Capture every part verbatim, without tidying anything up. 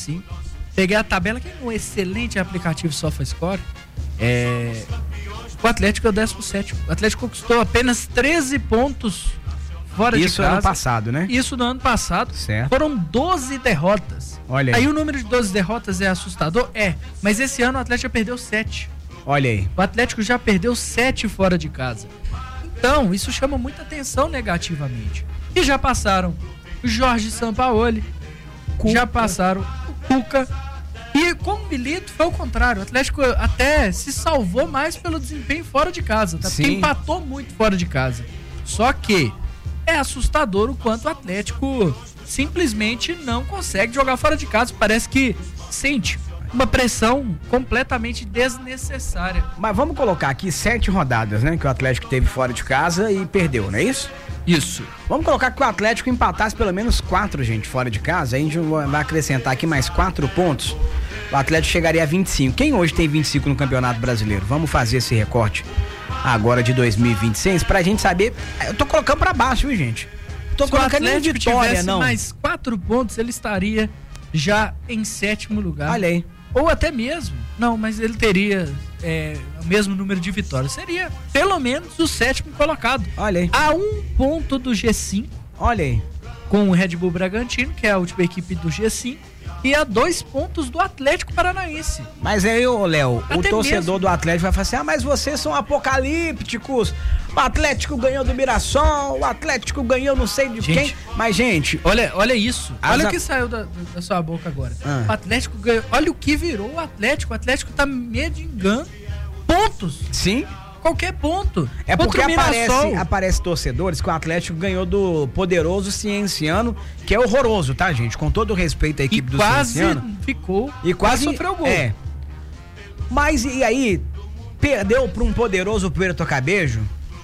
sim. Peguei a tabela, que é um excelente aplicativo SofaScore. É... O Atlético é o décimo sétimo. O Atlético conquistou apenas treze pontos fora Isso de casa. ano passado, né? Isso no ano passado. Certo. Foram doze derrotas. Olha aí. Aí o número de doze derrotas é assustador? É. Mas esse ano o Atlético já perdeu sete. Olha aí. O Atlético já perdeu sete fora de casa. Então, isso chama muita atenção negativamente. E já passaram o Jorge Sampaoli, Cuca. Já passaram o Cuca. E com o Milito foi o contrário. O Atlético até se salvou mais pelo desempenho fora de casa, tá? Porque empatou muito fora de casa. Só que é assustador o quanto o Atlético simplesmente não consegue jogar fora de casa. Parece que sente uma pressão completamente desnecessária. Mas vamos colocar aqui sete rodadas, né? Que o Atlético teve fora de casa e perdeu, não é isso? Isso. Vamos colocar que o Atlético empatasse pelo menos quatro, gente, fora de casa. Aí a gente vai acrescentar aqui mais quatro pontos. O Atlético chegaria a vinte e cinco. Quem hoje tem vinte e cinco no Campeonato Brasileiro? Vamos fazer esse recorte agora de dois mil e vinte e seis pra gente saber. Eu tô colocando pra baixo, viu, gente? Tô Se colocando o Atlético em vitória, tivesse não. mais quatro pontos, ele estaria já em sétimo lugar. Olha aí. Ou até mesmo, não, mas ele teria é, o mesmo número de vitórias. Seria pelo menos o sétimo colocado. Olha aí. A um ponto do G cinco. Olha aí. Com o Red Bull Bragantino, que é a última equipe do G cinco. E a dois pontos do Atlético Paranaense. Mas aí, ô Léo, o torcedor mesmo. do Atlético vai falar assim: ah, mas vocês são apocalípticos. O Atlético ganhou do Mirassol, o Atlético ganhou não sei de gente, quem. Mas, gente. Olha, olha isso. Olha a... o que saiu da, da sua boca agora. Ah. O Atlético ganhou. Olha o que virou o Atlético. O Atlético tá mendigando pontos. Sim. Qualquer ponto. É porque Contra o aparece, aparece torcedores que o Atlético ganhou do poderoso Cienciano, que é horroroso, tá, gente? Com todo o respeito à equipe e do quase Cienciano. ficou. E quase sofreu gol. É. Mas e aí? Perdeu para um poderoso Puerto Cabejo?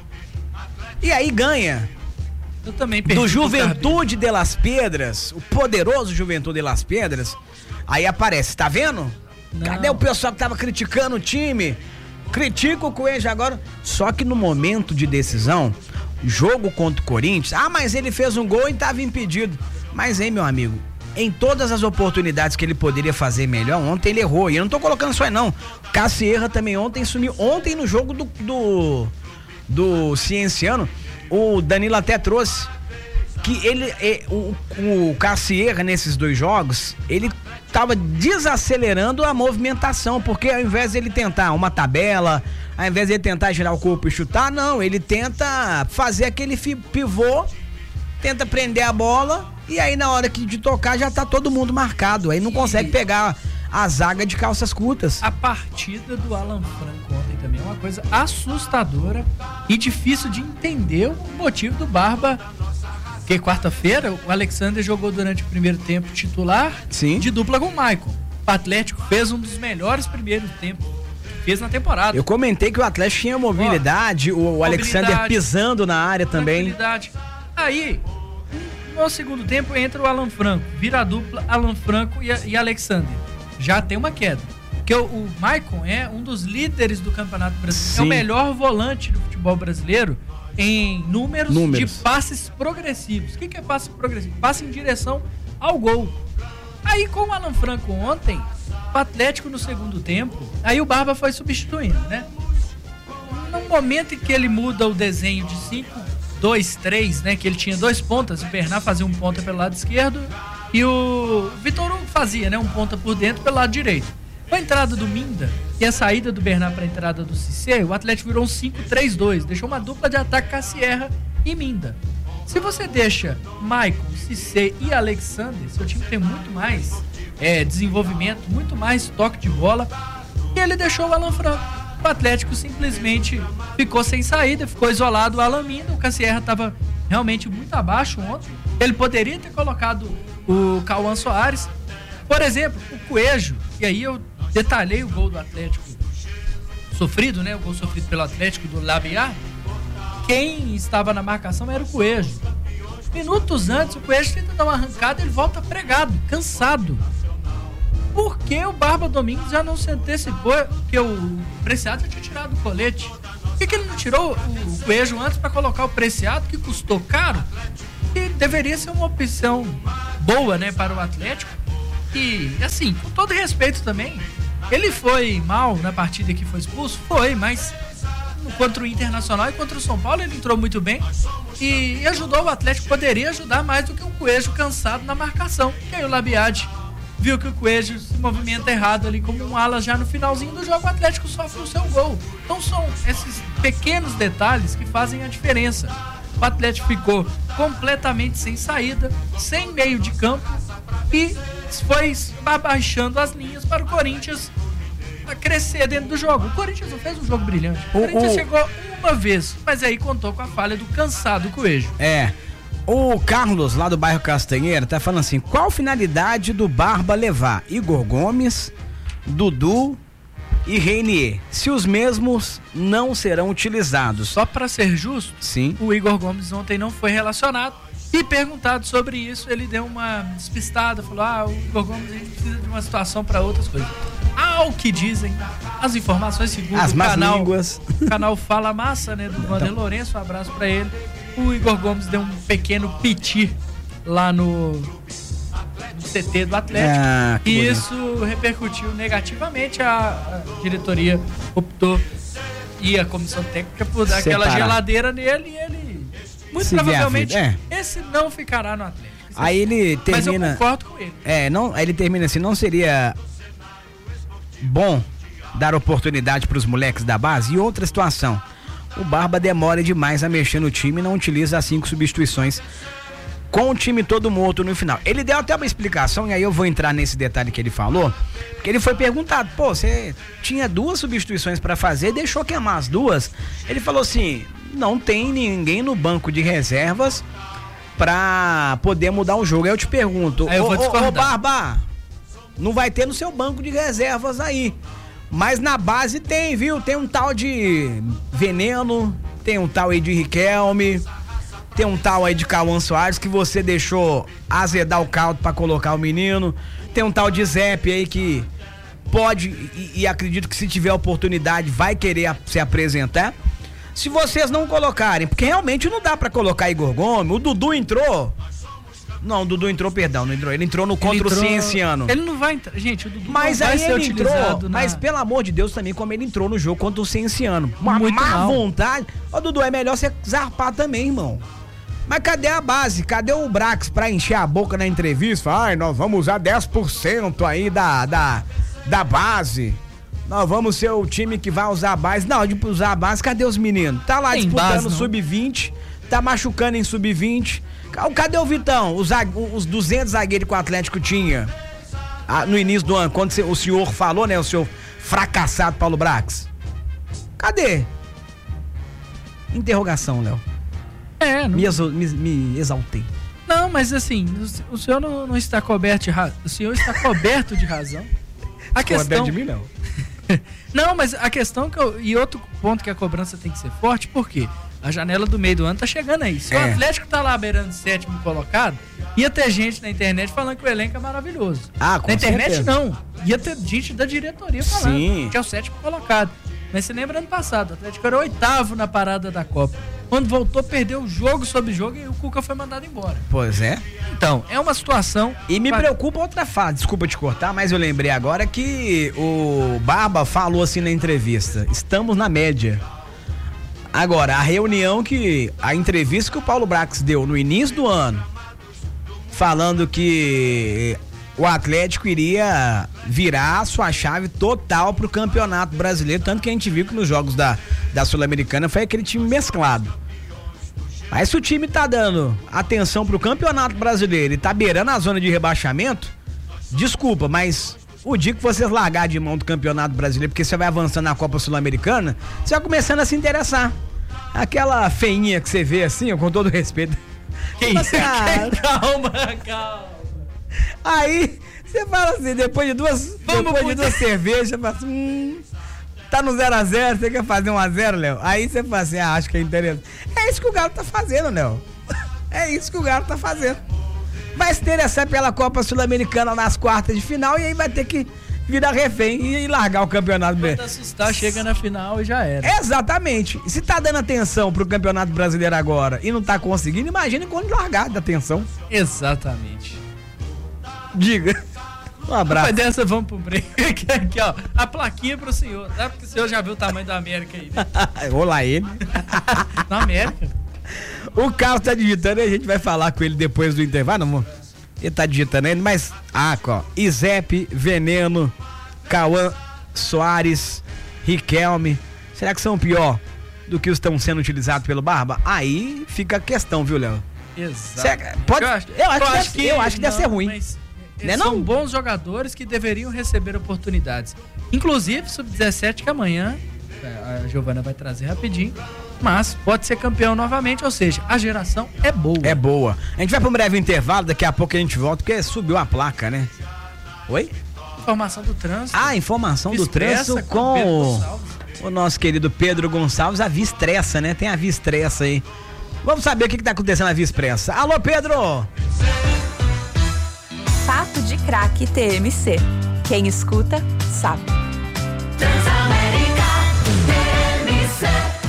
E aí ganha. Eu também perdi. Do Juventude de Las Pedras, o poderoso Juventude de Las Pedras. Aí aparece, tá vendo? Não. Cadê o pessoal que tava criticando o time? Critica o Coelho agora. Só que no momento de decisão, jogo contra o Corinthians, ah, mas ele fez um gol e estava impedido. Mas, hein, meu amigo, em todas as oportunidades que ele poderia fazer melhor, ontem ele errou. E eu não tô colocando só aí, não. O Cassierra também ontem sumiu. Ontem no jogo do, do, do Cienciano, o Danilo até trouxe que ele, o, o Cassierra nesses dois jogos, ele tava desacelerando a movimentação, porque ao invés de ele tentar uma tabela, ao invés de ele tentar girar o corpo e chutar, não, ele tenta fazer aquele pivô, tenta prender a bola, e aí na hora que de tocar já tá todo mundo marcado, aí não consegue pegar a zaga de calças curtas. A partida do Alan Franco ontem também é uma coisa assustadora e difícil de entender o motivo do Barba. Porque quarta-feira o Alexander jogou durante o primeiro tempo titular. Sim. De dupla com o Maicon. O Atlético fez um dos melhores primeiros tempos que fez na temporada. Eu comentei que o Atlético tinha mobilidade, Ó, o, o Alexander pisando na área também. Aí, no segundo tempo entra o Alan Franco, vira a dupla Alan Franco e, e Alexander. Já tem uma queda. Porque o, o Maicon é um dos líderes do Campeonato Brasileiro. Sim. É o melhor volante do futebol brasileiro em números, números de passes progressivos. O que, que é passe progressivo? Passe em direção ao gol. Aí com o Alan Franco ontem, o Atlético no segundo tempo, aí o Barba foi substituindo, né? No momento em que ele muda o desenho de cinco, dois, três, né? Que ele tinha dois pontas, o Bernard fazia um ponta pelo lado esquerdo e o Vitor Hugo fazia, né? Um ponta por dentro pelo lado direito. Com a entrada do Minda e a saída do Bernard para a entrada do Cissé, o Atlético virou um cinco três dois, deixou uma dupla de ataque Cassierra e Minda. Se você deixa Maicon, Cissé e Alexander, seu time tem muito mais é, desenvolvimento, muito mais toque de bola, e ele deixou o Alan Franco. O Atlético simplesmente ficou sem saída, ficou isolado o Alan Minda, o Cassierra estava realmente muito abaixo ontem, ele poderia ter colocado o Cauã Soares, por exemplo, o Coelho, e aí eu detalhei o gol do Atlético sofrido, né? O gol sofrido pelo Atlético do Labiar. Quem estava na marcação era o Coelho. Minutos antes, o Coelho tenta dar uma arrancada e ele volta pregado, cansado. Por que o Barba Domingues já não se antecipou? Porque o Preciado já tinha tirado o colete. Por que, que ele não tirou o Coelho antes para colocar o Preciado, que custou caro? E deveria ser uma opção boa, né, para o Atlético. E, assim, com todo respeito também, ele foi mal na partida que foi expulso? Foi, mas contra o Internacional e contra o São Paulo ele entrou muito bem e ajudou o Atlético, poderia ajudar mais do que o Coelho cansado na marcação. E aí o Labiade viu que o Coelho se movimenta errado ali como um ala já no finalzinho do jogo, o Atlético sofre o seu gol. Então são esses pequenos detalhes que fazem a diferença. O Atlético ficou completamente sem saída, sem meio de campo e foi abaixando as linhas para o Corinthians a crescer dentro do jogo. O Corinthians não fez um jogo brilhante. O, o Corinthians o... chegou uma vez, mas aí contou com a falha do cansado Coelho. É. O Carlos, lá do bairro Castanheira, tá falando assim: qual finalidade do Barba levar Igor Gomes, Dudu e Reinier, se os mesmos não serão utilizados? Só para ser justo, sim, o Igor Gomes ontem não foi relacionado e perguntado sobre isso, ele deu uma despistada, falou: ah, o Igor Gomes a gente precisa de uma situação para outras coisas. Ao que dizem as informações, segundo as o canal, línguas. o canal Fala Massa, né, do então. Wander Lourenço, um abraço para ele. O Igor Gomes deu um pequeno piti lá no, no C T do Atlético, ah, e bonito. Isso repercutiu negativamente. A, a diretoria optou e a comissão técnica por dar Separar. aquela geladeira nele e ele, muito Se provavelmente, é. esse não ficará no Atlético. Aí ele termina... Mas eu concordo com ele. É, não, aí ele termina assim: não seria bom dar oportunidade para os moleques da base? E outra situação, o Barba demora demais a mexer no time e não utiliza as cinco substituições com o time todo morto no final. Ele deu até uma explicação, e aí eu vou entrar nesse detalhe que ele falou, porque ele foi perguntado: pô, você tinha duas substituições para fazer, deixou queimar as duas? Ele falou assim: não tem ninguém no banco de reservas pra poder mudar o jogo. Aí eu te pergunto: aí eu vou ô, ô Barba, não vai ter no seu banco de reservas aí, mas na base tem, viu? Tem um tal de Veneno, tem um tal aí de Riquelme, tem um tal aí de Cauã Soares que você deixou azedar o caldo pra colocar o menino, tem um tal de Zep aí que pode e, e acredito que se tiver oportunidade vai querer a, se apresentar. Se vocês não colocarem, porque realmente não dá pra colocar Igor Gomes, o Dudu entrou... Não, o Dudu entrou, perdão, não entrou. Ele entrou no contra entrou, o Cienciano. Ele não vai entrar. Gente, o Dudu mas não vai aí ser ele utilizado. Entrou, na... Mas pelo amor de Deus também, como ele entrou no jogo contra o Cienciano. Uma Muito má mal. vontade. Ô, Dudu, é melhor você zarpar também, irmão. Mas cadê a base? Cadê o Brax pra encher a boca na entrevista? Ai, nós vamos usar dez por cento aí da, da, da base. Nós vamos ser o time que vai usar a base. Não, de usar a base, cadê os meninos? Tá lá Tem disputando base, sub vinte, tá machucando em sub vinte. Cadê o Vitão? Os, os duzentos zagueiros que o Atlético tinha ah, no início do ano, quando o senhor falou, né? O senhor fracassado Paulo Brax. Cadê? Interrogação, Léo. É, não... me, exal, me, me exaltei. Não, mas assim, o, o senhor não, não está coberto de razão. O senhor está coberto de razão. A questão... de mim, não. Não, mas a questão que eu... E outro ponto que a cobrança tem que ser forte, por quê? A janela do meio do ano tá chegando aí. Se é. o Atlético tá lá beirando sétimo colocado, ia ter gente na internet falando que o elenco é maravilhoso. Ah, com Na internet certeza. não. Ia ter gente da diretoria falando Sim. que é o sétimo colocado. Mas você lembra ano passado, o Atlético era o oitavo na parada da Copa. Quando voltou, perdeu jogo sobre jogo e o Cuca foi mandado embora. Pois é. Então, é uma situação... E me pra... preocupa outra fase, desculpa te cortar, mas eu lembrei agora que o Barba falou assim na entrevista: estamos na média. Agora, a reunião que... A entrevista que o Paulo Brax deu no início do ano, falando que o Atlético iria virar sua chave total pro Campeonato Brasileiro, tanto que a gente viu que nos jogos da, da Sul-Americana foi aquele time mesclado. Mas se o time tá dando atenção pro Campeonato Brasileiro e tá beirando a zona de rebaixamento, desculpa, mas... O dia que vocês largar de mão do Campeonato Brasileiro, porque você vai avançando na Copa Sul-Americana, você vai começando a se interessar. Aquela feinha que você vê assim, com todo respeito. Quem? Você, ah, calma, calma. Aí, você fala assim, depois de duas, Vamos depois de mudar. duas cervejas, você fala assim, hum, tá no zero a zero, você quer fazer um a zero, Léo? Aí você fala assim, ah, acho que é interessante. É isso que o Galo tá fazendo, Léo. É isso que o Galo tá fazendo. Vai se interessar pela Copa Sul-Americana nas quartas de final e aí vai ter que virar refém e largar o Campeonato Brasileiro. Quando assustar, chega na final e já era. Exatamente. Se tá dando atenção pro Campeonato Brasileiro agora e não tá conseguindo, imagina quando largar da atenção. Exatamente. Diga. Um abraço. Depois dessa, vamos pro break. Aqui, ó, a plaquinha pro senhor, tá? Porque o senhor já viu o tamanho da América aí, né? Vou lá ele. Na América. O Carlos tá digitando e a gente vai falar com ele depois do intervalo, amor. Ele tá digitando ainda, mas... Ah, ó. Izep, Veneno, Cauã Soares, Riquelme. Será que são pior do que os que estão sendo utilizados pelo Barba? Aí fica a questão, viu, Léo? Exato. Pode, eu acho, eu acho, eu que, acho deve, que, eu acho que não, deve ser ruim. Mas né, são não? bons jogadores que deveriam receber oportunidades. Inclusive, sub dezessete, que amanhã a Giovana vai trazer rapidinho, mas pode ser campeão novamente, ou seja, a geração é boa. É boa. A gente vai para um breve intervalo, daqui a pouco a gente volta, porque subiu a placa, né? Oi? Informação do trânsito. Ah, informação do trânsito com, com o, o nosso querido Pedro Gonçalves, a Via Expressa, né? Tem a Via Expressa aí. Vamos saber o que, que tá acontecendo na Via Expressa. Alô, Pedro! Papo de Craque T M C. Quem escuta, sabe. Transamérica T M C.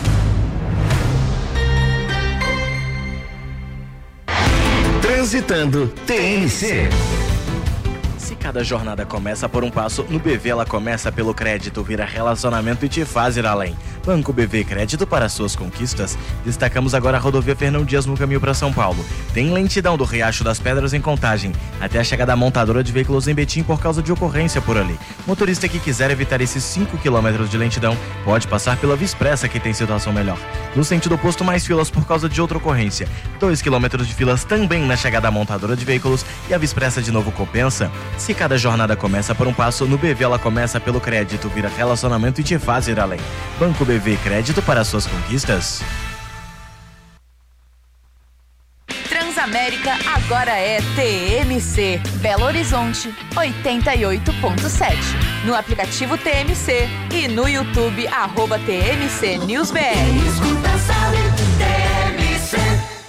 Transitando T M C. Se cada jornada começa por um passo, no B V ela começa pelo crédito, vira relacionamento e te faz ir além. Banco B V Crédito para suas conquistas. Destacamos agora a rodovia Fernão Dias no caminho para São Paulo. Tem lentidão do Riacho das Pedras em Contagem, até a chegada da montadora de veículos em Betim por causa de ocorrência por ali. Motorista que quiser evitar esses cinco quilômetros de lentidão, pode passar pela Via Expressa que tem situação melhor. No sentido oposto, mais filas por causa de outra ocorrência. dois quilômetros de filas também na chegada da montadora de veículos e a Via Expressa de novo compensa. Se cada jornada começa por um passo, no B V ela começa pelo crédito, vira relacionamento e te faz ir além. Banco B V Crédito para suas conquistas. Transamérica agora é T M C. Belo Horizonte, oitenta e oito ponto sete. No aplicativo T M C e no YouTube, arroba T M C News B R. Quem escuta sabe, T M C.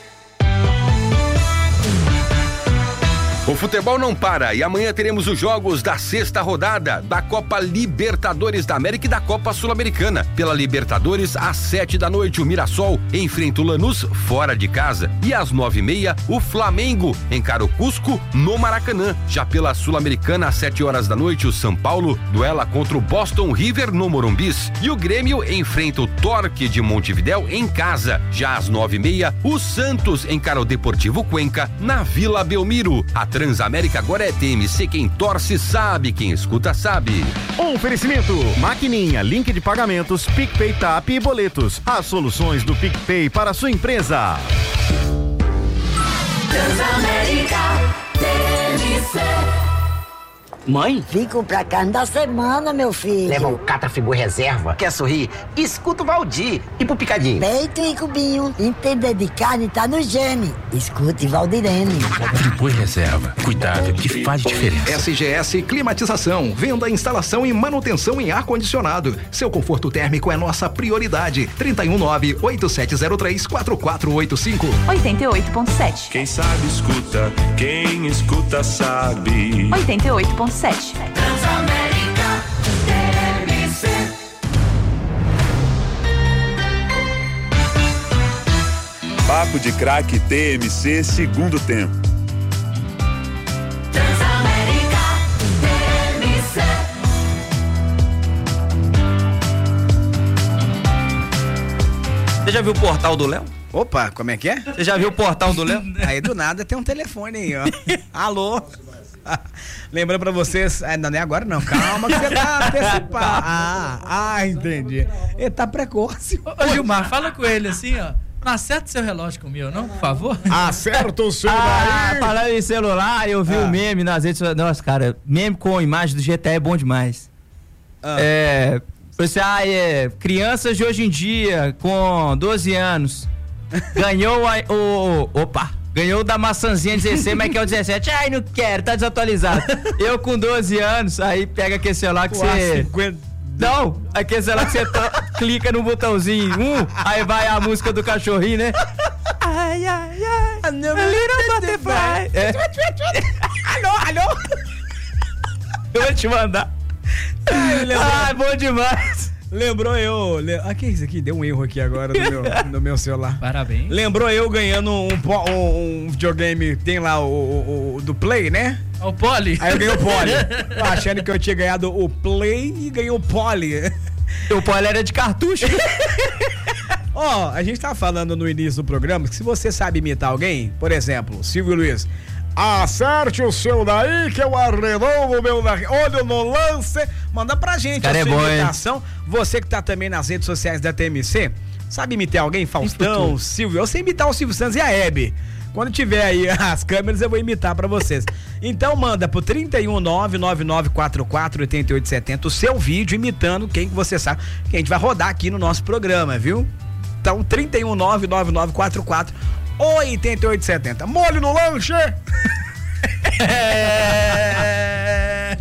O futebol não para e amanhã teremos os jogos da sexta rodada da Copa Libertadores da América e da Copa Sul-Americana. Pela Libertadores, às sete da noite, o Mirassol enfrenta o Lanús fora de casa. E às nove e meia, o Flamengo encara o Cusco no Maracanã. Já pela Sul-Americana, às sete horas da noite, o São Paulo duela contra o Boston River no Morumbis. E o Grêmio enfrenta o Torque de Montevidéu em casa. Já às nove e meia, o Santos encara o Deportivo Cuenca na Vila Belmiro. A Transamérica agora é T M C, quem torce sabe, quem escuta sabe. Oferecimento, maquininha, link de pagamentos, PicPay, Tap e boletos. As soluções do PicPay para a sua empresa. Transamérica T M C. Mãe? Fico pra cá da semana, meu filho. Leva o Catrafibu Reserva. Quer sorrir? Escuta o Valdir. E pro Picadinho? Peito e cubinho. Entender de carne tá no gene. Escute Valdirene. Fribu Reserva. Cuidado que faz diferença. S G S Climatização. Venda, instalação e manutenção em ar-condicionado. Seu conforto térmico é nossa prioridade. trinta e um nove, oito sete zero três, quatro quatro oito cinco. oitenta e oito ponto sete. Quem sabe escuta, quem escuta sabe. oitenta e oito ponto sete. Transamérica T M C. Papo de Craque T M C, segundo tempo. Transamérica T M C. Você já viu o portal do Léo? Opa, como é que é? Você já viu o portal do Léo? Aí do nada tem um telefone aí, ó. Alô? Lembrando pra vocês, ainda nem agora não, calma que você tá antecipado. Ah, ah, entendi. Ele tá precoce. Ô, Gilmar, fala com ele assim, ó. Não acerta seu relógio com o meu, não, por favor? Acerta o seu Ah, daí. falando em celular, eu vi o Ah. um meme nas redes sociais. Nossa, cara, meme com imagem do G T A é bom demais. Ah. É. Você, ah, é. Crianças de hoje em dia, com doze anos, ganhou a, o. Opa! Ganhou da maçãzinha dezesseis, mas que é o dezessete. Ai, não quero, tá desatualizado. Eu com doze anos, aí pega aquele celular que você. cinquenta... Não, aquele celular que você to... clica no botãozinho um, aí vai a música do cachorrinho, né? Ai, ai, ai. A little butterfly. É. Alô, alô? Eu vou te mandar. Ai, ah, bom demais. Lembrou eu. Le... Ah, que é isso aqui? Deu um erro aqui agora no meu, no meu celular. Parabéns. Lembrou eu ganhando um, po- um, um videogame, tem lá o, o, o do Play, né? O Poli. Aí eu ganhei o Poli. Eu achando que eu tinha ganhado o Play e ganhei o Poli. O Poli era de cartucho. Ó, oh, a gente tá falando no início do programa que se você sabe imitar alguém, por exemplo, Silvio Luiz, acerte o seu daí que eu arredondo o meu daí, olho no lance, manda pra gente cara a é sua bom, imitação. Você que tá também nas redes sociais da T M C, sabe imitar alguém? Faustão, Silvio, eu sei imitar o Silvio Santos e a Hebe. Quando tiver aí as câmeras, eu vou imitar pra vocês. Então manda pro trinta e um nove nove nove quatro quatro oito oito sete zero o seu vídeo imitando quem que você sabe, que a gente vai rodar aqui no nosso programa, viu? Então, trinta e um nove nove nove quatro quatro oito oito sete zero. Molho no lanche! É...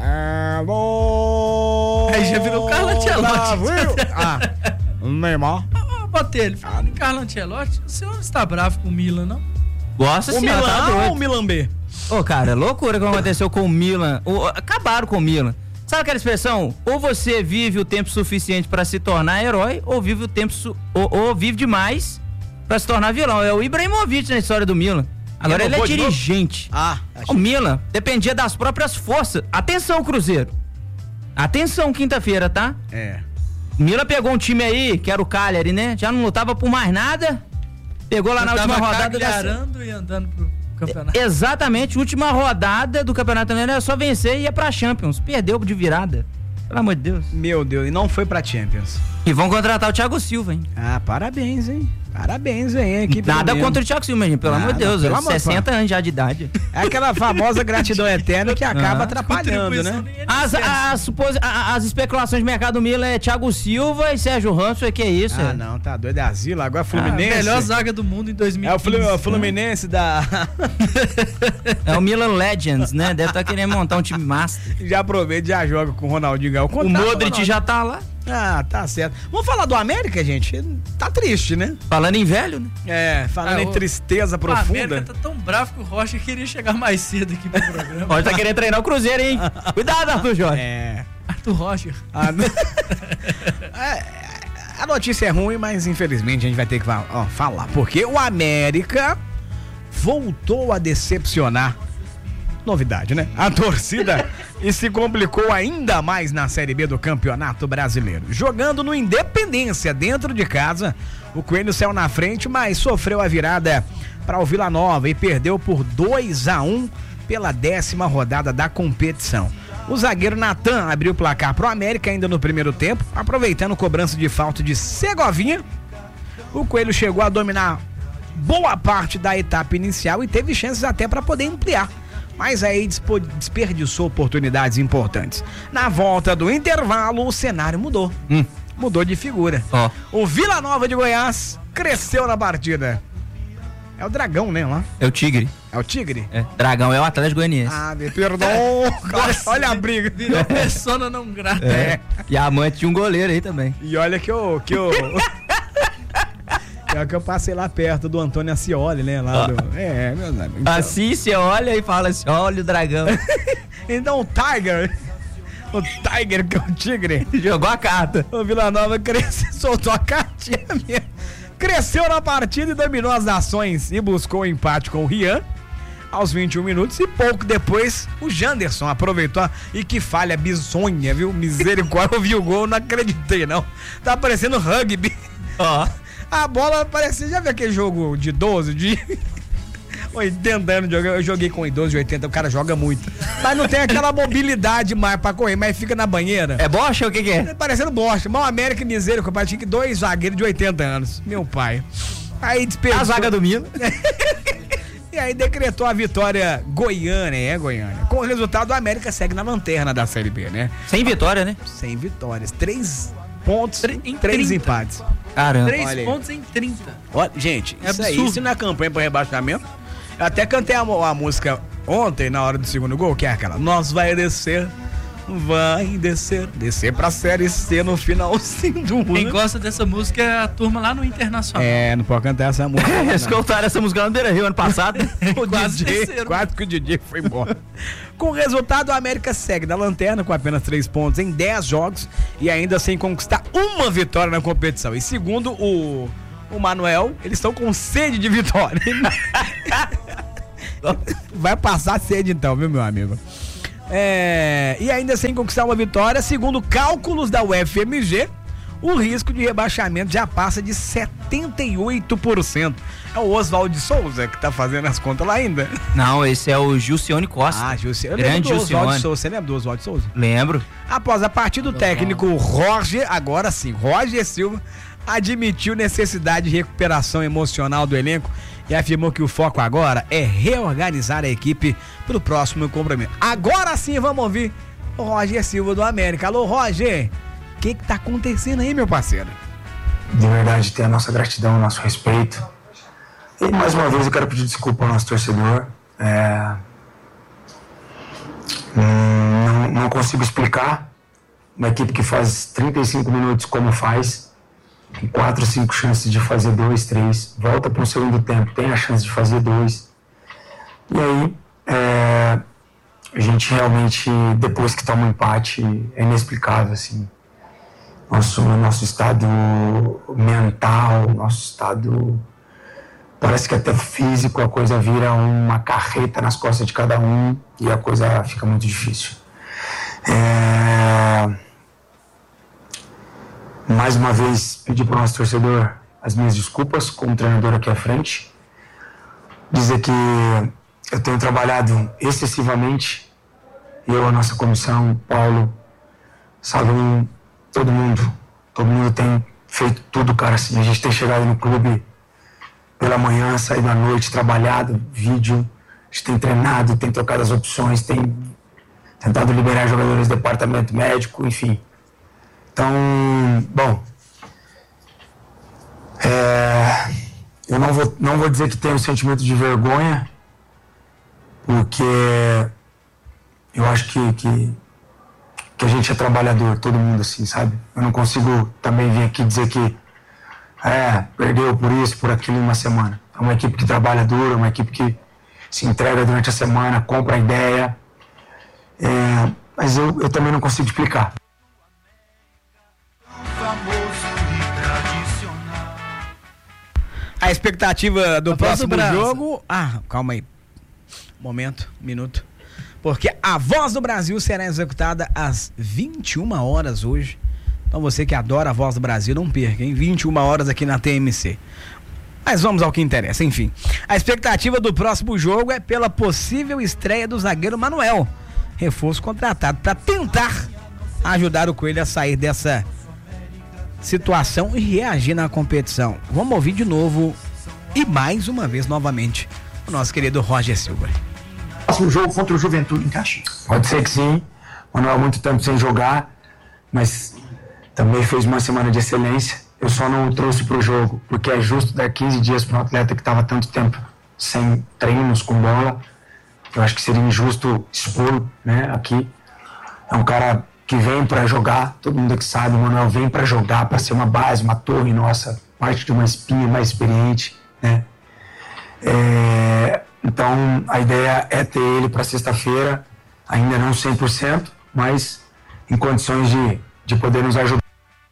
Alô! Aí já virou Carlo Ancelotti. Ah, Neymar. Ô, Botelho, falando em Carlo Ancelotti, o senhor não está bravo com o Milan, não? Nossa o senhora, Milan tá ou doido. o Milan B? Ô, cara, loucura que aconteceu com o Milan. O, acabaram com o Milan. Sabe aquela expressão? Ou você vive o tempo suficiente pra se tornar herói, ou vive o tempo su- ou, ou vive demais pra se tornar vilão. É o Ibrahimovic na história do Milan. Agora ele é dirigente. Ah, o Milan dependia das próprias forças. Atenção, Cruzeiro. Atenção, quinta-feira, tá? É. Milan pegou um time aí, que era o Cagliari, né? Já não lutava por mais nada. Pegou lá na última rodada da... cagliarando e andando pro campeonato. Exatamente, última rodada do campeonato também era só vencer e ia pra Champions. Perdeu de virada. Pelo amor de Deus. Meu Deus, e não foi pra Champions. E vão contratar o Thiago Silva, hein? Ah, parabéns, hein? Parabéns, hein? Equipe Nada mesmo. contra o Thiago Silva, gente, pelo Nada, amor de Deus. pelo É amor, sessenta anos já de idade. É aquela famosa gratidão eterna que acaba Ah. atrapalhando, né? As, as, supos- a- as especulações de mercado do Milan é Thiago Silva e Sérgio Ramos, que é isso? Ah, é? não, tá doido. É asilo, agora Fluminense. A melhor zaga do mundo em dois mil e É o quinze. Flu- o Fluminense da... É o Milan Legends, né? Deve estar querendo montar um time master. Já aproveita, já joga com o Ronaldinho Gaúcho. O Modric já tá lá. Ah, tá certo. Vamos falar do América, gente? Tá triste, né? Falando em velho, né? É, falando Ah, em o- tristeza O profunda. América tá tão bravo que o Rocha queria chegar mais cedo aqui pro programa. Pode tá querendo treinar o Cruzeiro, hein? Cuidado, Arthur Jorge. É. Arthur Rocha. A, É, a notícia é ruim, mas infelizmente a gente vai ter que fa- ó, falar. Porque o América voltou a decepcionar. Novidade, né? A torcida e se complicou ainda mais na Série B do Campeonato Brasileiro. Jogando no Independência, dentro de casa, o Coelho saiu na frente, mas sofreu a virada para o Vila Nova e perdeu por dois a um pela décima rodada da competição. O zagueiro Natan abriu o placar pro América ainda no primeiro tempo, aproveitando cobrança de falta de Segovinha. O Coelho chegou a dominar boa parte da etapa inicial e teve chances até para poder ampliar. Mas aí dispo- desperdiçou oportunidades importantes. Na volta do intervalo, o cenário mudou. Hum. Mudou de figura. Ó. O Vila Nova de Goiás cresceu na partida. É o Dragão, né, lá? É o Tigre. É o Tigre? É. Dragão é o Atlético Goianiense. Ah, me perdoa. Olha a briga. Virou persona não grata. É. E a mãe tinha um goleiro aí também. E olha que eu... Que eu... É que eu passei lá perto do Antônio Ascioli, né? Lá do... É, meus amigos. Então... Assim você olha e fala assim: olha o dragão. Então o Tiger, o Tiger que é o Tigre, jogou a carta. O Vila Nova cresceu, soltou a cartinha mesmo. Cresceu na partida e dominou as ações e buscou o empate com o Rian aos vinte e um minutos e pouco depois o Janderson aproveitou e que falha bizonha, viu? Misericórdia, eu vi o gol, não acreditei não. Tá parecendo rugby. Ó. A bola parecia, já viu aquele jogo de idoso, de oitenta anos de jogo? Eu joguei com idoso de oitenta, o cara joga muito. Mas não tem aquela mobilidade mais pra correr, mas fica na banheira. É bocha ou o que que é? Parecendo bosta. Mal América e Miséria, compadre, tinha que dois zagueiros de oitenta anos. Meu pai. Aí desperdiçou. A zaga do Milan. E aí decretou a vitória Goiânia, é Goiânia. Com o resultado, o América segue na lanterna da Série B, né? Sem vitória, né? Sem vitórias. Três pontos em três trinta. empates. Caramba. Três Olha aí. pontos em trinta. Olha, gente, É isso aí, absurdo. isso não é campanha para rebaixamento. Eu até cantei a, a música ontem, na hora do segundo gol, que é aquela: nós vai descer vai descer, descer pra Série C no finalzinho do ano. Quem gosta dessa música é a turma lá no Internacional. É, não pode cantar essa música. Escutaram essa música no Beira Rio ano passado. O Quase D J, desceram. quase que o D J foi embora. Com o resultado, a América segue na lanterna com apenas três pontos em dez jogos e ainda sem conquistar uma vitória na competição. E segundo o, o Manuel, eles estão com sede de vitória. Vai passar sede então, viu, meu amigo? É, e ainda sem conquistar uma vitória, segundo cálculos da U F M G, o risco de rebaixamento já passa de setenta e oito por cento. É o Oswaldo de Souza que tá fazendo as contas lá ainda. Não, esse é o Gilcione Costa. Ah, Gilcione. Grande Oswaldo Gilcione. de Souza. Você lembra do Oswaldo de Souza? Lembro. Após a partida do técnico Roger, agora sim, Roger Silva, admitiu necessidade de recuperação emocional do elenco e afirmou que o foco agora é reorganizar a equipe para o próximo compromisso. Agora sim vamos ouvir o Roger Silva do América. Alô, Roger, o que que tá acontecendo aí, meu parceiro? De verdade, ter a nossa gratidão, o nosso respeito. E mais uma vez eu quero pedir desculpa ao nosso torcedor. É... Hum, não, não consigo explicar uma equipe que faz trinta e cinco minutos como faz, tem quatro, cinco chances de fazer dois, três, volta para o segundo tempo, tem a chance de fazer dois. E aí, é... a gente realmente, depois que toma um empate, é inexplicável, assim. Nosso, nosso estado mental, nosso estado... Parece que até físico a coisa vira uma carreta nas costas de cada um e a coisa fica muito difícil. É... Mais uma vez, pedir para o nosso torcedor as minhas desculpas como treinador aqui à frente. Dizer que eu tenho trabalhado excessivamente, eu, a nossa comissão, Paulo, Salum, todo mundo, todo mundo tem feito tudo, cara, assim, a gente tem chegado no clube pela manhã, saído à noite, trabalhado, vídeo, a gente tem treinado, tem trocado as opções, tem tentado liberar jogadores do departamento médico, enfim. Então, bom, é, eu não vou, não vou dizer que tenho um sentimento de vergonha, porque eu acho que, que, que a gente é trabalhador, todo mundo assim, sabe? Eu não consigo também vir aqui dizer que é, perdeu por isso, por aquilo em uma semana. É uma equipe que trabalha duro, é uma equipe que se entrega durante a semana, compra a ideia. É, mas eu, eu também não consigo explicar. A expectativa do A voz próximo do Brasil. jogo... Ah, calma aí. Momento, minuto. Porque a Voz do Brasil será executada às vinte e uma horas hoje. Então você que adora a Voz do Brasil, não perca, hein? vinte e uma horas aqui na T M C. Mas vamos ao que interessa, enfim. A expectativa do próximo jogo é pela possível estreia do zagueiro Manuel, reforço contratado para tentar ajudar o Coelho a sair dessa situação e reagir na competição. Vamos ouvir de novo e mais uma vez, novamente, o nosso querido Roger Silva. Próximo jogo contra o Juventude em Caxias. Pode ser que sim. Manuel há muito tempo sem jogar, mas também fez uma semana de excelência. Eu só não o trouxe para o jogo, porque é justo dar quinze dias para um atleta que estava tanto tempo sem treinos com bola. Eu acho que seria injusto expor, né, aqui. É um cara que vem para jogar, todo mundo aqui sabe, o Manuel vem para jogar, para ser uma base, uma torre nossa, parte de uma espinha mais experiente, né. É, então a ideia é ter ele para sexta-feira, ainda não cem por cento, mas em condições de, de poder nos ajudar.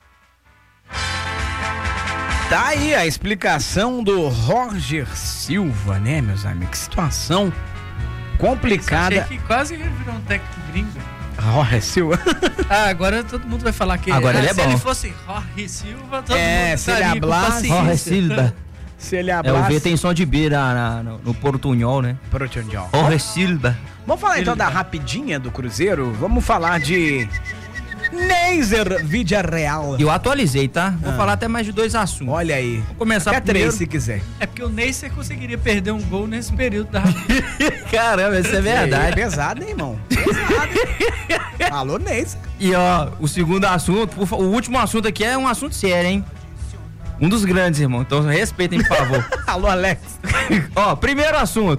Tá aí a explicação do Roger Silva, né, meus amigos? Que situação complicada. Achei que quase virou um técnico gringo. Roger Silva. Ah, agora todo mundo vai falar que Agora ah, ele é se bom. ele fosse Roger Silva, todo É, mundo se ele estaria com hablasse- paciência. Roger Silva. Se ele É, o abraça... V tem som de B na, na- no, no portunhol, né? Portunhol. Roger Silva. Vamos falar então da rapidinha do Cruzeiro? Vamos falar de Neiser Villarreal. E eu atualizei, tá? Vou Ah. falar até mais de dois assuntos. Olha aí. Vou começar Até primeiro. três se quiser. É porque o Neisser conseguiria perder um gol nesse período da Caramba, isso é verdade. Pesado, hein, irmão? Pesado. Alô, Neiser. E ó, o segundo assunto, por fa- o último assunto aqui é um assunto sério, hein? Um dos grandes, irmão. Então respeitem, por favor. Alô, Alex. Ó, primeiro assunto.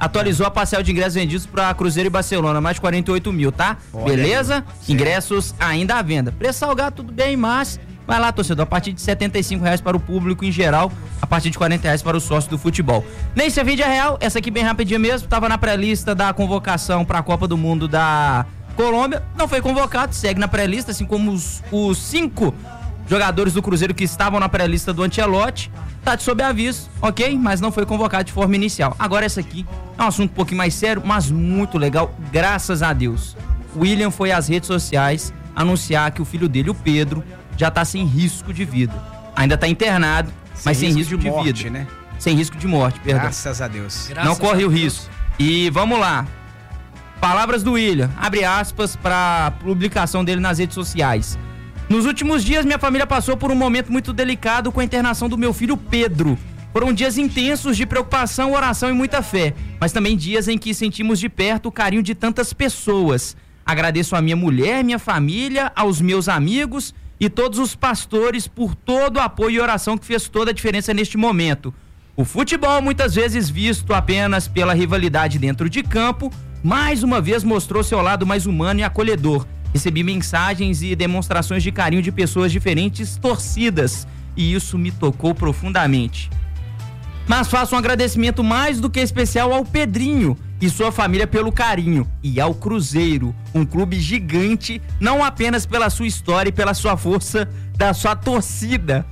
atualizou a parcela de ingressos vendidos para Cruzeiro e Barcelona, mais de quarenta e oito mil, tá? Olha Beleza? aí. Ingressos ainda à venda. Preço salgado, tudo bem, mas vai lá, torcedor, a partir de setenta e cinco reais para o público em geral, a partir de quarenta reais para o sócio do futebol. Nesse é vídeo real, essa aqui bem rapidinha mesmo, tava na pré-lista da convocação para a Copa do Mundo da Colômbia, não foi convocado, segue na pré-lista, assim como os, os cinco jogadores do Cruzeiro que estavam na pré-lista do Ancelotti, tá de sob aviso, ok? Mas não foi convocado de forma inicial. Agora essa aqui é um assunto um pouquinho mais sério, mas muito legal, graças a Deus. William foi às redes sociais anunciar que o filho dele, o Pedro, já tá sem risco de vida. Ainda tá internado, sem mas sem risco, risco de, de morte, vida. Né? Sem risco de morte, perdão. Graças a Deus. Não Graças corre o risco. E vamos lá. Palavras do William, abre aspas para publicação dele nas redes sociais. Nos últimos dias, minha família passou por um momento muito delicado com a internação do meu filho Pedro. Foram dias intensos de preocupação, oração e muita fé, mas também dias em que sentimos de perto o carinho de tantas pessoas. Agradeço a minha mulher, minha família, aos meus amigos e todos os pastores por todo o apoio e oração que fez toda a diferença neste momento. O futebol, muitas vezes visto apenas pela rivalidade dentro de campo, mais uma vez mostrou seu lado mais humano e acolhedor. Recebi mensagens e demonstrações de carinho de pessoas diferentes, torcidas, e isso me tocou profundamente. Mas faço um agradecimento mais do que especial ao Pedrinho e sua família pelo carinho, e ao Cruzeiro, um clube gigante, não apenas pela sua história e pela sua força da sua torcida.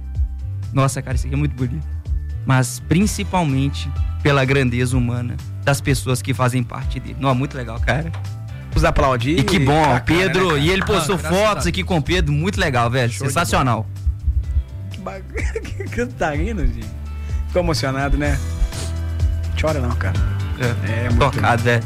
Nossa, cara, isso aqui é muito bonito. Mas principalmente pela grandeza humana das pessoas que fazem parte dele. Não, é muito legal, cara. Vamos aplaudir. E que bom, bacana, Pedro, né, e ele postou ah, fotos aqui com o Pedro, muito legal, velho, Show sensacional. Que bacana, que tá rindo, gente. Ficou emocionado, né? Chora não, cara. É, é muito tocado, velho.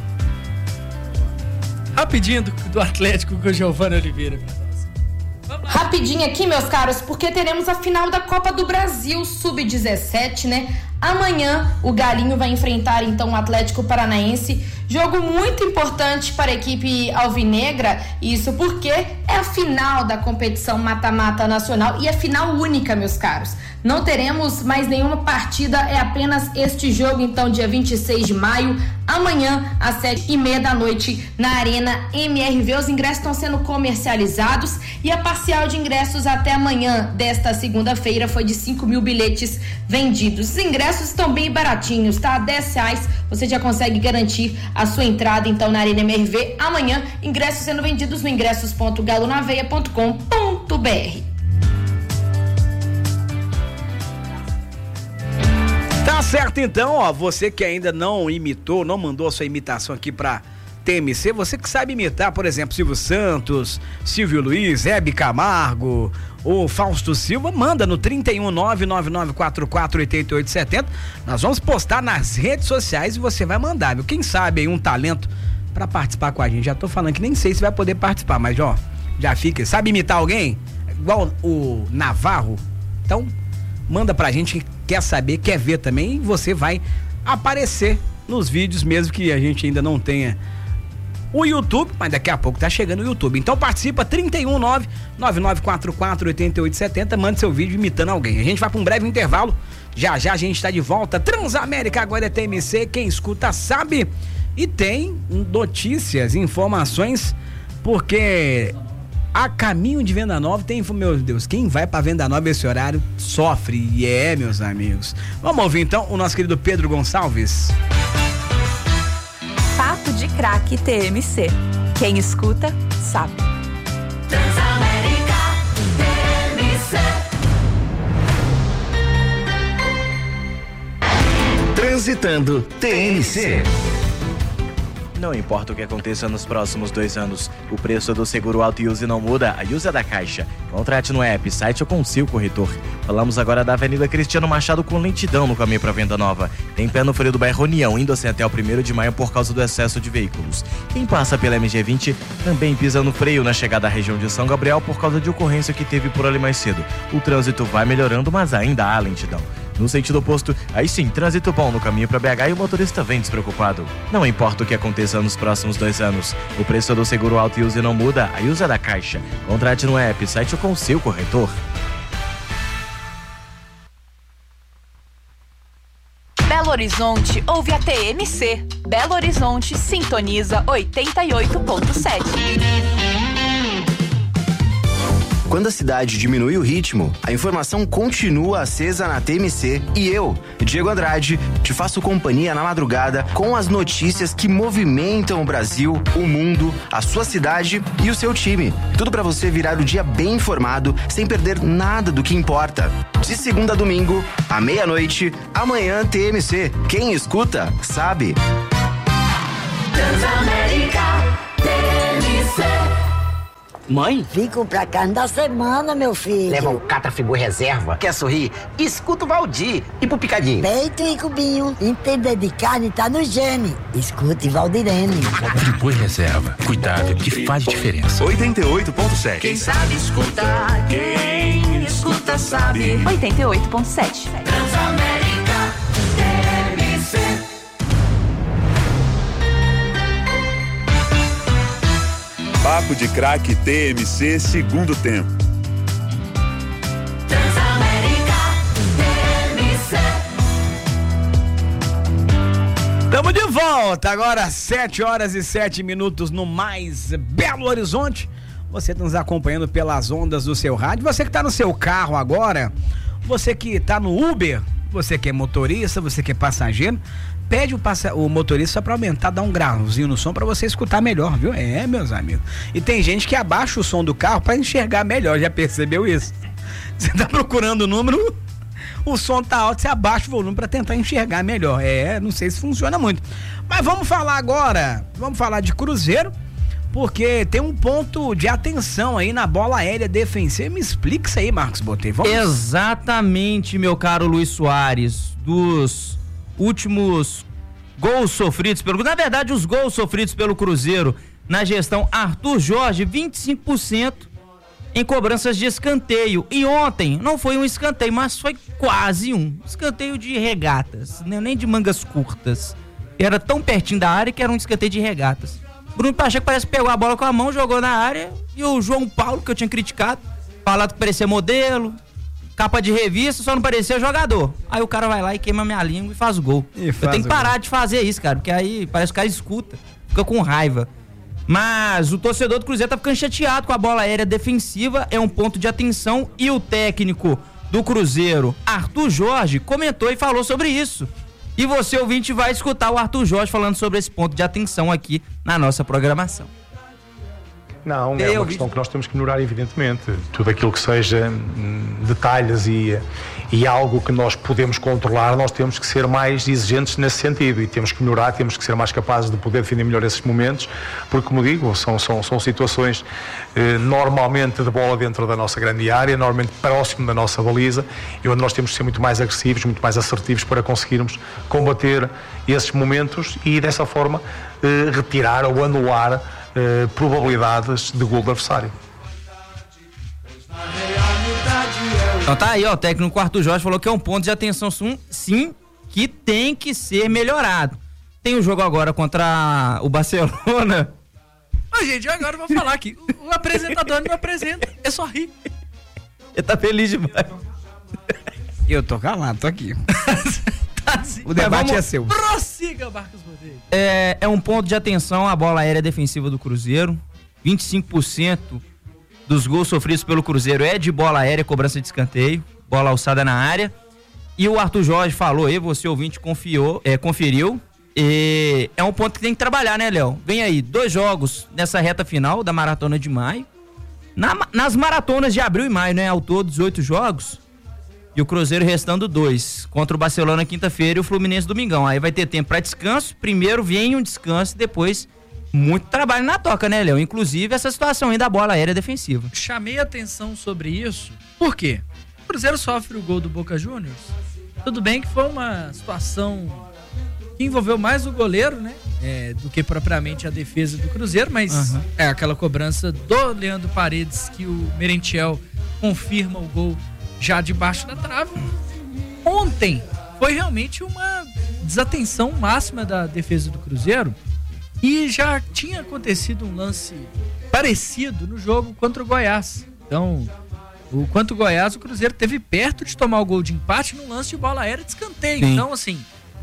Rapidinho do, do Atlético com o Giovanni Oliveira. Rapidinho aqui, meus caros, porque teremos a final da Copa do Brasil sub dezessete, né? Amanhã o Galinho vai enfrentar então o Atlético Paranaense, jogo muito importante para a equipe alvinegra, isso porque é a final da competição mata-mata nacional e é final única, meus caros. Não teremos mais nenhuma partida, é apenas este jogo, então dia vinte e seis de maio, amanhã às sete e meia da noite na Arena M R V. Os ingressos estão sendo comercializados e a parcial de ingressos até amanhã desta segunda-feira foi de cinco mil bilhetes vendidos. Os ingressos estão bem baratinhos, tá? dez reais você já consegue garantir a sua entrada então na Arena M R V. Amanhã, ingressos sendo vendidos no ingressos ponto galo na veia ponto com ponto b r. Tá certo então, ó, você que ainda não imitou, não mandou a sua imitação aqui pra T M C, você que sabe imitar, por exemplo, Silvio Santos, Silvio Luiz, Hebe Camargo ou Fausto Silva, manda no trinta e um, nove nove nove quatro quatro oito oito sete zero. Nós vamos postar nas redes sociais e você vai mandar, viu? Quem sabe aí um talento pra participar com a gente. Já tô falando que nem sei se vai poder participar, mas ó, já fica. Sabe imitar alguém? Igual o Navarro? Então, manda pra gente que quer saber, quer ver também, e você vai aparecer nos vídeos, mesmo que a gente ainda não tenha o YouTube, mas daqui a pouco tá chegando o YouTube. Então participa, trinta e um, nove nove nove quatro quatro oito oito sete zero, manda seu vídeo imitando alguém. A gente vai pra um breve intervalo, já já a gente tá de volta. Transamérica agora é T M C, quem escuta sabe, e tem notícias, informações, porque a caminho de Venda Nova tem, meu Deus, quem vai pra Venda Nova esse horário sofre, e é, meus amigos. Vamos ouvir então o nosso querido Pedro Gonçalves. Papo de Craque T M C. Quem escuta, sabe. Transamérica T M C. Transitando T M C. Não importa o que aconteça nos próximos dois anos, o preço do seguro auto e use não muda, a Use é da Caixa. Contrate no app, site ou com seu corretor. Falamos agora da Avenida Cristiano Machado com lentidão no caminho para Venda Nova. Tem pé no freio do bairro União, indo assim até o primeiro de maio por causa do excesso de veículos. Quem passa pela M G vinte também pisa no freio na chegada à região de São Gabriel por causa de ocorrência que teve por ali mais cedo. O trânsito vai melhorando, mas ainda há lentidão. No sentido oposto, aí sim, trânsito bom no caminho para B H e o motorista vem despreocupado. Não importa o que aconteça nos próximos dois anos, o preço do seguro auto e use não muda, a Use é da Caixa. Contrate no app, site ou com seu corretor. Belo Horizonte ouve a T M C. Belo Horizonte sintoniza oitenta e oito ponto sete. Quando a cidade diminui o ritmo, a informação continua acesa na T M C e eu, Diego Andrade, te faço companhia na madrugada com as notícias que movimentam o Brasil, o mundo, a sua cidade e o seu time. Tudo para você virar o dia bem informado, sem perder nada do que importa. De segunda a domingo, à meia-noite, amanhã T M C. Quem escuta, sabe. Transamérica T M C. Mãe? Fico pra carne da semana, meu filho. Leva o Catrafigu reserva. Quer sorrir? Escuta o Valdir e pro Picadinho. Peito e cubinho. Entender de carne tá no gene. Escute Valdirene. Friboi reserva. Cuidado que faz diferença. oitenta e oito ponto sete. Quem sabe escutar, quem escuta sabe. oitenta e oito ponto sete. Transamérica T M C. Papo de Craque T M C, segundo tempo. Transamérica T M C. Tamo de volta, agora sete horas e sete minutos no mais Belo Horizonte. Você tá nos acompanhando pelas ondas do seu rádio, você que tá no seu carro agora, você que tá no Uber, você que é motorista, você que é passageiro, pede o, passa, o motorista para aumentar, dar um grauzinho no som para você escutar melhor, viu? É, meus amigos. E tem gente que abaixa o som do carro para enxergar melhor, já percebeu isso? Você tá procurando o número, o som tá alto, você abaixa o volume para tentar enxergar melhor. É, não sei se funciona muito. Mas vamos falar agora, vamos falar de Cruzeiro, porque tem um ponto de atenção aí na bola aérea defensiva. Me explica isso aí, Marcos Botei. Vamos... Exatamente, meu caro Luiz Soares, dos últimos gols sofridos pelo... Na verdade, os gols sofridos pelo Cruzeiro na gestão Arthur Jorge, vinte e cinco por cento em cobranças de escanteio. E ontem não foi um escanteio, mas foi quase um escanteio de regatas, nem de mangas curtas. Era tão pertinho da área que era um escanteio de regatas. Bruno Pacheco parece que pegou a bola com a mão, jogou na área, e o João Paulo, que eu tinha criticado, falado que parecia modelo, capa de revista, só não parecia jogador. Aí o cara vai lá e queima minha língua e faz o gol. E faz eu tenho que parar gol. de fazer isso, cara, porque aí parece que o cara escuta, fica com raiva. Mas o torcedor do Cruzeiro tá ficando chateado com a bola aérea defensiva, é um ponto de atenção, e o técnico do Cruzeiro, Arthur Jorge, comentou e falou sobre isso. E você, ouvinte, vai escutar o Arthur Jorge falando sobre esse ponto de atenção aqui na nossa programação. Não, é uma questão que nós temos que melhorar, evidentemente. Tudo aquilo que seja hum, detalhes e, e algo que nós podemos controlar, nós temos que ser mais exigentes nesse sentido e temos que melhorar, temos que ser mais capazes de poder defender melhor esses momentos, porque, como digo, são, são, são situações eh, normalmente de bola dentro da nossa grande área, normalmente próximo da nossa baliza, e onde nós temos que ser muito mais agressivos, muito mais assertivos para conseguirmos combater esses momentos e, dessa forma, eh, retirar ou anular Uh, probabilidades de gol do adversário. Então tá aí, ó, o técnico Arthur Jorge falou que é um ponto de atenção sim, que tem que ser melhorado. Tem o jogo agora contra o Barcelona. Ô, gente, agora eu vou falar aqui. O apresentador não apresenta, é só rir. Ele tá feliz demais. Eu tô calado, tô aqui. Tá assim. O debate vamos... é seu. Prossiga, Marcos Rodrigues. É, é um ponto de atenção a bola aérea defensiva do Cruzeiro. vinte e cinco por cento dos gols sofridos pelo Cruzeiro é de bola aérea, cobrança de escanteio, bola alçada na área. E o Arthur Jorge falou aí, você ouvinte confiou, é, conferiu. E é um ponto que tem que trabalhar, né, Léo? Vem aí, dois jogos nessa reta final da maratona de maio. Na, nas maratonas de abril e maio, né? Ao todo, dezoito jogos. E o Cruzeiro restando dois. Contra o Barcelona quinta-feira e o Fluminense domingão. Aí vai ter tempo para descanso. Primeiro vem um descanso, depois muito trabalho na toca, né, Léo? Inclusive essa situação aí da bola aérea defensiva. Chamei atenção sobre isso. Por quê? O Cruzeiro sofre o gol do Boca Juniors. Tudo bem que foi uma situação que envolveu mais o goleiro, né? É, do que propriamente a defesa do Cruzeiro, mas uhum. é aquela cobrança do Leandro Paredes que o Merentiel confirma o gol já debaixo da trave. Ontem foi realmente uma desatenção máxima da defesa do Cruzeiro e já tinha acontecido um lance parecido no jogo contra o Goiás. Então, o quanto o Goiás, o Cruzeiro teve perto de tomar o gol de empate num lance de bola aérea de escanteio. Sim. Então, assim,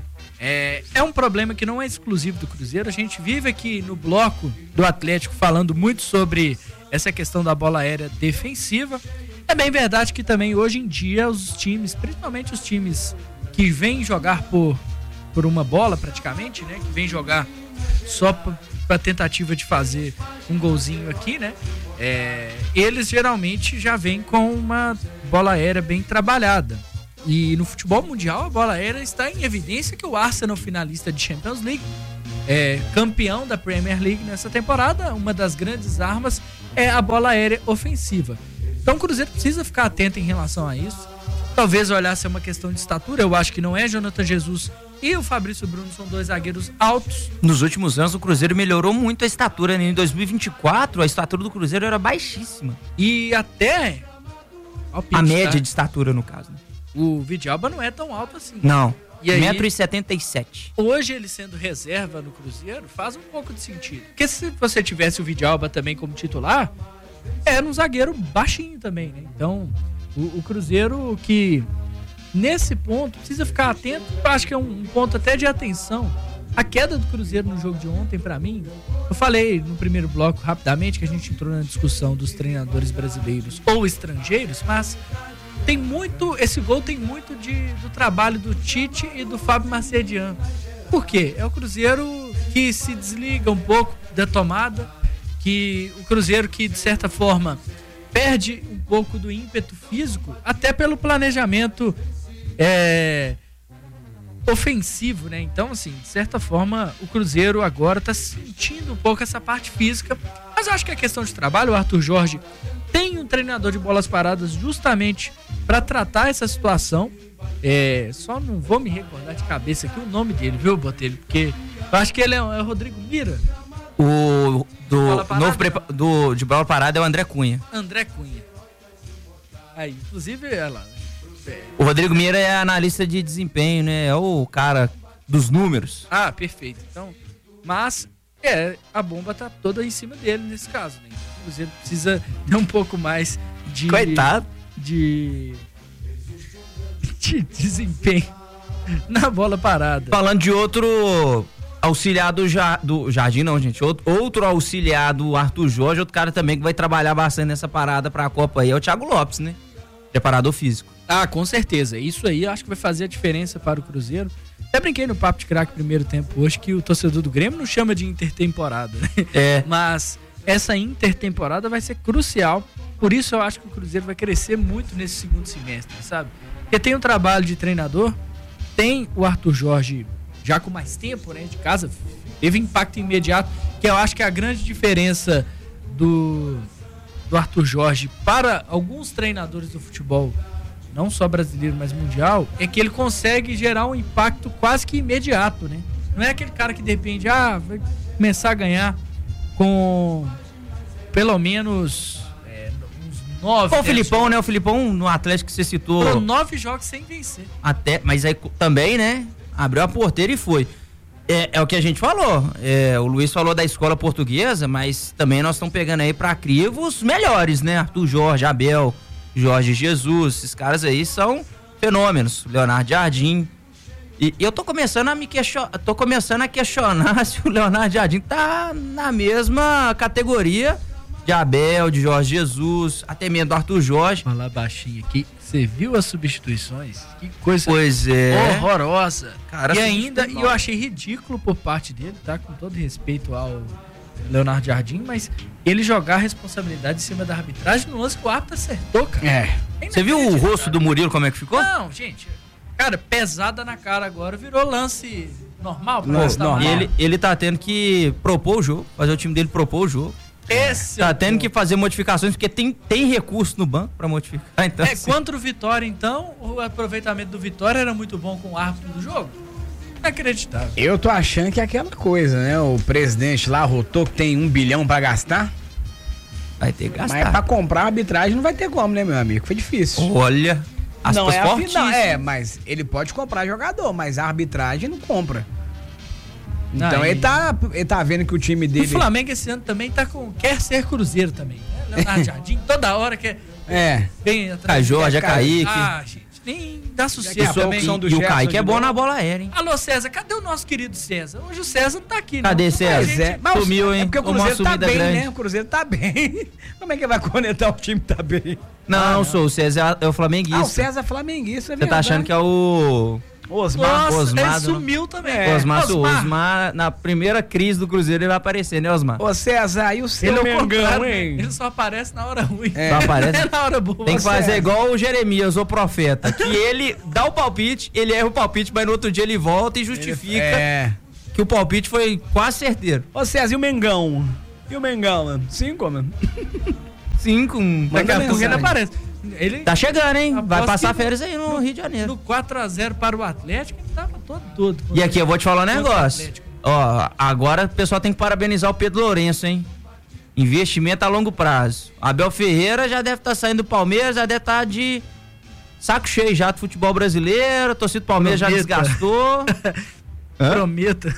É, é um problema que não é exclusivo do Cruzeiro. A gente vive aqui no bloco do Atlético falando muito sobre essa questão da bola aérea defensiva. É bem verdade que também hoje em dia os times, principalmente os times que vêm jogar por, por uma bola praticamente, né? Que vêm jogar só para tentativa de fazer um golzinho aqui, né? É, eles geralmente já vêm com uma bola aérea bem trabalhada. E no futebol mundial a bola aérea está em evidência que o Arsenal, finalista de Champions League, é campeão da Premier League nessa temporada, uma das grandes armas é a bola aérea ofensiva. Então o Cruzeiro precisa ficar atento em relação a isso. Talvez olhar se é uma questão de estatura, eu acho que não é. Jonathan Jesus e o Fabrício Bruno são dois zagueiros altos. Nos últimos anos o Cruzeiro melhorou muito a estatura, né? Em dois mil e vinte e quatro a estatura do Cruzeiro era baixíssima. E até... A média de estatura, no caso, né? O Vidalba não é tão alto assim. Não, e aí, um metro e setenta e sete. Hoje ele sendo reserva no Cruzeiro faz um pouco de sentido. Porque se você tivesse o Vidalba também como titular, era um zagueiro baixinho também, né? Então, o, o Cruzeiro que nesse ponto precisa ficar atento. Eu acho que é um, um ponto até de atenção. A queda do Cruzeiro no jogo de ontem, pra mim, eu falei no primeiro bloco rapidamente que a gente entrou na discussão dos treinadores brasileiros ou estrangeiros, mas tem muito, esse gol tem muito de, do trabalho do Tite e do Fábio Marcedian. Por quê? É o Cruzeiro que se desliga um pouco da tomada, que o Cruzeiro que, de certa forma, perde um pouco do ímpeto físico, até pelo planejamento é, ofensivo, né? Então, assim, de certa forma, o Cruzeiro agora tá sentindo um pouco essa parte física, mas eu acho que é questão de trabalho. O Arthur Jorge tem um treinador de bolas paradas justamente para tratar essa situação. É, só não vou me recordar de cabeça aqui o nome dele, viu, Botelho? Porque eu acho que ele é, é o Rodrigo Mira. O do novo prepa- do de bola parada é o André Cunha. André Cunha. Aí, inclusive, ela. É... O Rodrigo Mira é analista de desempenho, né? É o cara dos números. Ah, perfeito. Então, mas é, a bomba tá toda em cima dele nesse caso, né? O Cruzeiro precisa ter um pouco mais de... Coitado. De... de desempenho na bola parada. Falando de outro auxiliar do, ja, do Jardim, não, gente. Outro, outro auxiliar do Arthur Jorge, outro cara também que vai trabalhar bastante nessa parada pra Copa aí, é o Thiago Lopes, né? Preparador físico. Ah, com certeza. Isso aí eu acho que vai fazer a diferença para o Cruzeiro. Até brinquei no Papo de Craque primeiro tempo hoje que o torcedor do Grêmio não chama de intertemporada, né? É. Mas essa intertemporada vai ser crucial. Por isso eu acho que o Cruzeiro vai crescer muito nesse segundo semestre, sabe? Porque tem um trabalho de treinador, tem o Arthur Jorge já com mais tempo, né, de casa, teve impacto imediato, que eu acho que é a grande diferença do, do Arthur Jorge para alguns treinadores do futebol, não só brasileiro, mas mundial, é que ele consegue gerar um impacto quase que imediato, né? Não é aquele cara que depende, ah, vai começar a ganhar com pelo menos é, uns nove... Pô, o Filipão, né? O Filipão no Atlético que você citou... Foram nove jogos sem vencer. Até, mas aí também, né? Abriu a porteira e foi. É, é o que a gente falou. É, o Luiz falou da escola portuguesa, mas também nós estamos pegando aí pra crivo os melhores, né? Arthur Jorge, Abel, Jorge Jesus, esses caras aí são fenômenos. Leonardo Jardim. E, e eu tô começando a me questionar, tô começando a questionar se o Leonardo Jardim tá na mesma categoria de Abel, de Jorge Jesus, até mesmo do Arthur Jorge. Falar baixinho aqui. Você viu as substituições? Que coisa pois é. horrorosa. Cara, e ainda, e eu achei ridículo por parte dele, tá? Com todo respeito ao Leonardo Jardim, mas ele jogar a responsabilidade em cima da arbitragem no lance que o árbitro acertou, cara. É. Você viu o rosto do Murilo como é que ficou? Não, gente. Cara, pesada na cara agora, virou lance normal. Pra Lance normal. E ele, ele tá tendo que propor o jogo, fazer o time dele propor o jogo. Esse tá é tendo que fazer modificações, porque tem, tem recurso no banco pra modificar. Então, é, assim... contra o Vitória, então, o aproveitamento do Vitória era muito bom com o árbitro do jogo. Inacreditável. Eu tô achando que é aquela coisa, né? O presidente lá rotou que tem um bilhão pra gastar. Vai ter que gastar. Mas pra comprar a arbitragem não vai ter como, né, meu amigo? Foi difícil. Olha, não é a final, é, mas ele pode comprar jogador, mas a arbitragem não compra. Então Aí. ele, tá, ele tá vendo que o time dele... O Flamengo esse ano também tá com... Quer ser Cruzeiro também, né? Leonardo Jardim, toda hora quer... É. Vem atrás. A Jorge, a Kaique. Ah, gente. nem dá sossego. E, e, e o Kaique é bom na bola aérea, hein? Alô, César, cadê o nosso querido César? Hoje o César não tá aqui, né? Cadê César? É, mas sumiu, hein? É porque o Cruzeiro tá bem, grande. né? O Cruzeiro tá bem. Como é que vai conectar o time que tá bem? Não, ah, não, sou o César é o flamenguista. Ah, o César é flamenguista, é Você tá achando que é o... Osmar. Nossa, Osmar ele sumiu também. É. Osmar, Osmar. Osmar, na primeira crise do Cruzeiro, ele vai aparecer, né, Osmar? Ô, César, e o seu ele Mengão, hein? Ele só aparece na hora ruim. É. Só aparece na hora boa. Tem que fazer César. Igual o Jeremias, o profeta, que ele dá o palpite, ele erra o palpite, mas no outro dia ele volta e justifica é. que o palpite foi quase certeiro. Ô, César, e o Mengão? E o Mengão, mano? Cinco, mano? Cinco. Daqui a pouco ele aparece. Ele tá chegando, hein? Vai passar férias aí no, no Rio de Janeiro. No quatro a zero para o Atlético, ele tava todo todo. E aqui eu vou te falar um negócio. Ó, agora o pessoal tem que parabenizar o Pedro Lourenço, hein? Investimento a longo prazo. Abel Ferreira já deve estar tá saindo do Palmeiras, já deve estar tá de saco cheio já do futebol brasileiro. A torcida do Palmeiras Prometa. já desgastou. Prometa.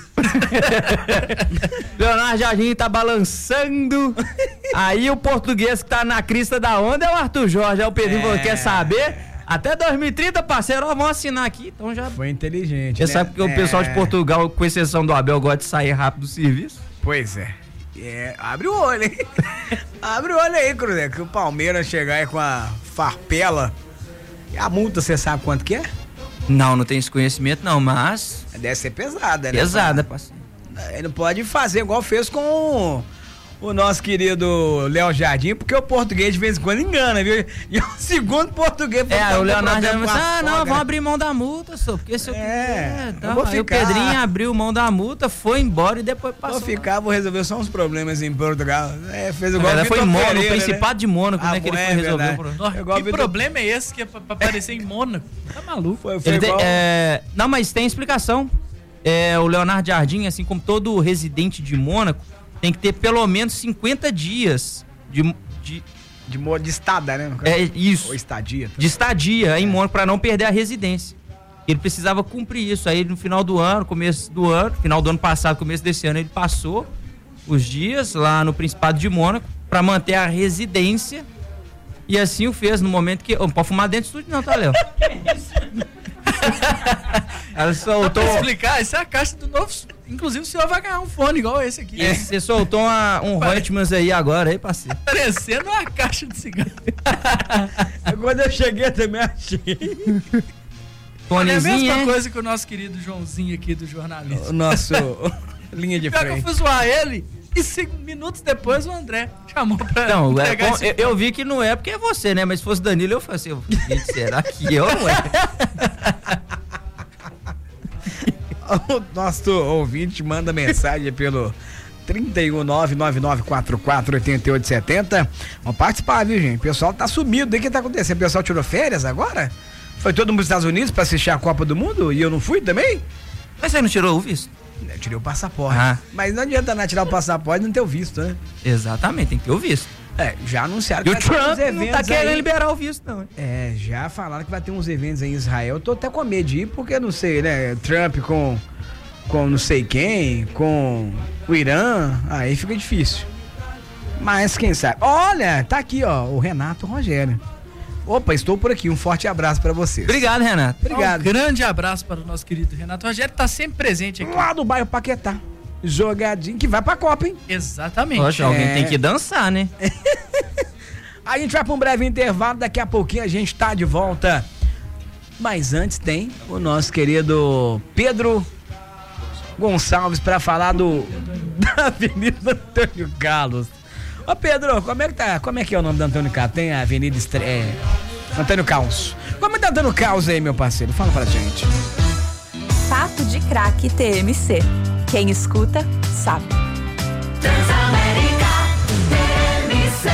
Leonardo Jardim tá balançando. Aí o português que tá na crista da onda é o Arthur Jorge. Aí o Pedrinho falou, é. quer saber? Até dois mil e trinta, parceiro, ó, vamos assinar aqui. Então já. Foi inteligente. Já né? sabe que é. o pessoal de Portugal, com exceção do Abel, gosta de sair rápido do serviço. Pois é. é abre o olho, hein? Abre o olho aí, Cruzeiro. Que o Palmeiras chegar aí com a farpela. E a multa, você sabe quanto que é? Não, não tenho esse conhecimento não, mas... Deve ser pesada, né? Pesada, parceiro. Ele não pode fazer igual fez com o, o nosso querido Léo Jardim, porque o português de vez em quando engana, viu? E o segundo português... É, o Leonardo Jardim disse, ah, não, vamos abrir mão da multa, só, porque se eu é, quiser... Então, aí o Pedrinho abriu mão da multa, foi embora e depois passou. Vou ficar, vou resolver só uns problemas em Portugal. É, fez igual o foi em Mônaco, no Principado né? de Mônaco, ah, né, que ele é, foi resolver o problema. Que Vitor... problema é esse que é pra, pra aparecer em Mônaco? Tá maluco. Foi, foi ele igual... tem, é... Não, mas tem explicação. É, o Leonardo Jardim, assim como todo residente de Mônaco, tem que ter pelo menos cinquenta dias de... De, de, de estada, né? É isso. Ou estadia. De estadia é. em Mônaco, para não perder a residência. Ele precisava cumprir isso. Aí no final do ano, começo do ano, final do ano passado, começo desse ano, ele passou os dias lá no Principado de Mônaco para manter a residência. E assim o fez no momento que... Oh, não pode fumar dentro do estúdio não, tá, Léo? Ela soltou... Pra explicar, essa é a caixa do novo... Inclusive o senhor vai ganhar um fone igual esse aqui. É, você soltou uma, um Reutemanns aí agora, aí, parceiro. Parecendo uma caixa de cigarro. Quando eu cheguei também achei. Fonezinho, é a mesma é? coisa que o nosso querido Joãozinho aqui do jornalismo. O nosso linha de frente. Eu fui zoar ele e cinco minutos depois o André chamou pra não, entregar é, esse eu, eu vi que não é porque é você, né? Mas se fosse Danilo eu falei assim, gente, será que eu não é? O nosso ouvinte manda mensagem pelo trinta e um, nove nove nove quatro quatro, oito oito sete zero. Vamos participar, viu, gente? O pessoal tá sumido. O que tá acontecendo? O pessoal tirou férias agora? Foi todo mundo dos Estados Unidos pra assistir a Copa do Mundo e eu não fui também? Mas você não tirou o visto? Eu tirei o passaporte. Ah. Mas não adianta nada tirar o passaporte e não ter o visto, né? Exatamente, tem que ter o visto. É, já anunciaram que e o Trump não tá querendo aí. liberar o visto, não. É, já falaram que vai ter uns eventos em Israel. Eu tô até com medo de ir, porque não sei, né? Trump com, com não sei quem, com o Irã, aí fica difícil. Mas quem sabe? Olha, tá aqui, ó, o Renato Rogério. Opa, estou por aqui. Um forte abraço pra vocês. Obrigado, Renato. Obrigado. Um grande abraço para o nosso querido Renato Rogério, tá sempre presente aqui. Lá do bairro Paquetá. Jogadinho que vai pra Copa, hein? Exatamente. Poxa, é. alguém tem que dançar, né? A gente vai pra um breve intervalo, daqui a pouquinho a gente tá de volta. Mas antes tem o nosso querido Pedro Gonçalves pra falar do da Avenida Antônio Carlos. Ô Pedro, como é que tá? Como é que é o nome da Antônio Carlos? Tem a Avenida Estre... é, Antônio Carlos. Como é que tá dando caos aí, meu parceiro? Fala pra gente. Papo de Craque T M C. Quem escuta, sabe. Transamérica T M C.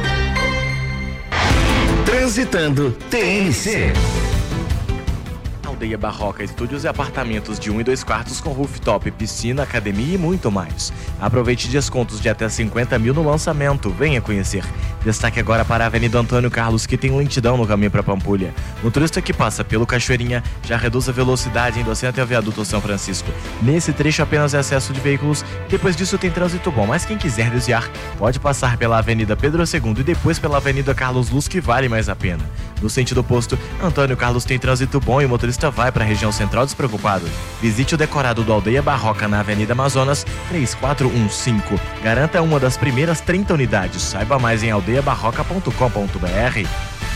Transitando T M C. Aldeia Barroca, estúdios e apartamentos de um e dois quartos com rooftop, piscina, academia e muito mais. Aproveite descontos de até cinquenta mil no lançamento. Venha conhecer. Destaque agora para a Avenida Antônio Carlos, que tem lentidão no caminho para Pampulha. Motorista que passa pelo Cachoeirinha já reduz a velocidade indo assim até o viaduto São Francisco. Nesse trecho apenas é excesso de veículos, depois disso tem trânsito bom, mas quem quiser desviar pode passar pela Avenida Pedro segundo e depois pela Avenida Carlos Luz, que vale mais a pena. No sentido oposto, Antônio Carlos tem trânsito bom e o motorista vai para a região central despreocupado. Visite o decorado do Aldeia Barroca na Avenida Amazonas três quatro um cinco. Garanta uma das primeiras trinta unidades. Saiba mais em aldeia barroca ponto com ponto br.